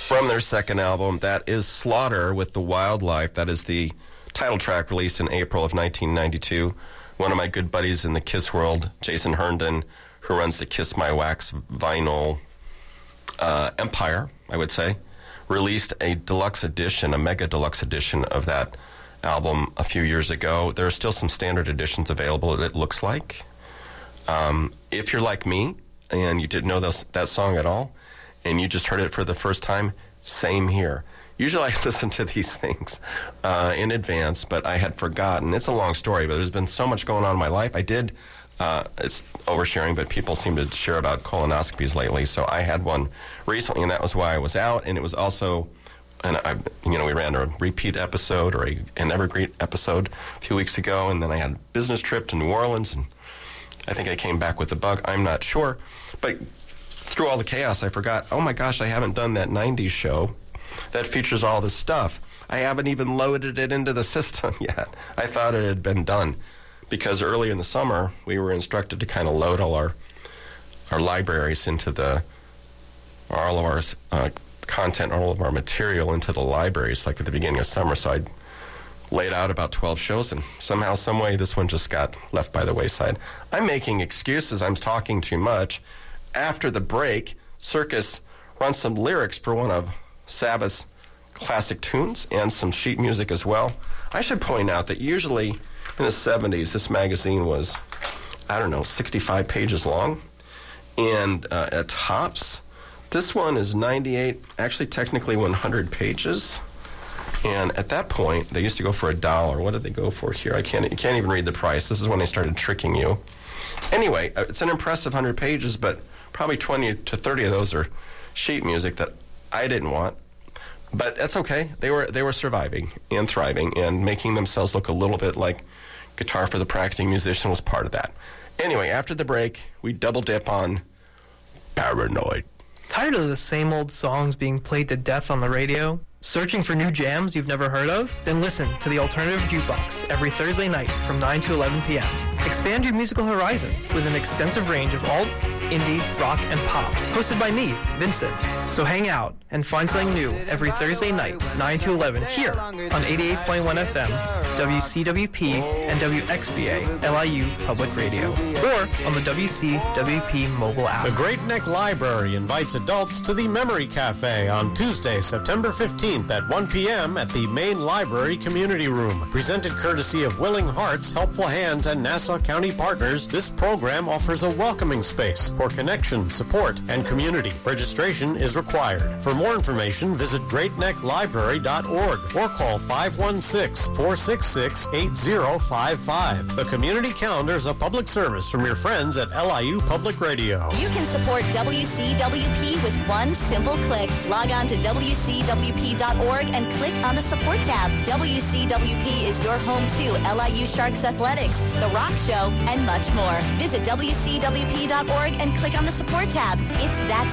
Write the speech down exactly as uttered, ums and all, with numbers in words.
from their second album. That is Slaughter with the Wildlife. That is the title track released in April of nineteen ninety-two. One of my good buddies in the Kiss world, Jason Herndon, who runs the Kiss My Wax vinyl uh, empire, I would say, released a deluxe edition, a mega deluxe edition of that album a few years ago. There are still some standard editions available, it looks like. Um, if you're like me and you didn't know those, that song at all, and you just heard it for the first time, same here. Usually I listen to these things uh, in advance, but I had forgotten. It's a long story, but there's been so much going on in my life. I did, uh, it's oversharing, but people seem to share about colonoscopies lately, so I had one recently, and that was why I was out, and it was also, and I, you know, we ran a repeat episode, or a, an evergreen episode a few weeks ago, and then I had a business trip to New Orleans, and I think I came back with the bug. I'm not sure, but through all the chaos, I forgot, oh my gosh, I haven't done that nineties show that features all this stuff. I haven't even loaded it into the system yet. I thought it had been done because earlier in the summer, we were instructed to kind of load all our our libraries into the, all of our uh, content, all of our material into the libraries, like at the beginning of summer. So I laid out about twelve shows, and somehow, some way, this one just got left by the wayside. I'm making excuses. I'm talking too much. After the break, Circus runs some lyrics for one of Sabbath's classic tunes and some sheet music as well. I should point out that usually in the seventies, this magazine was, I don't know, sixty-five pages long, and uh, at tops. This one is ninety-eight, actually technically one hundred pages. And at that point, they used to go for a dollar. What did they go for here? I can't, you can't even read the price. This is when they started tricking you. Anyway, it's an impressive one hundred pages, but probably twenty to thirty of those are sheet music that I didn't want. But that's okay. They were they were surviving and thriving and making themselves look a little bit like Guitar for the Practicing Musician was part of that. Anyway, after the break, we double dip on Paranoid. Tired of the same old songs being played to death on the radio? Searching for new jams you've never heard of? Then listen to the Alternative Jukebox every Thursday night from nine to eleven p.m. Expand your musical horizons with an extensive range of alt, indie, rock, and pop. Hosted by me, Vincent. So hang out and find something new every Thursday night, nine to eleven, here on eighty-eight point one F M, W C W P, and W X B A, L I U Public Radio, or on the W C W P mobile app. The Great Neck Library invites adults to the Memory Cafe on Tuesday, September fifteenth at one p.m. at the Main Library Community Room. Presented courtesy of Willing Hearts, Helpful Hands, and Nassau County Partners, this program offers a welcoming space for connection, support, and community. Registration is required. For more information, visit great neck library dot org or call five one six, four six six, eight zero five five. The community calendar is a public service from your friends at L I U Public Radio. You can support W C W P with one simple click. Log on to W C W P dot org and click on the support tab. W C W P is your home to L I U Sharks Athletics, The Rock Show, and much more. Visit W C W P dot org and click on the support tab. It's that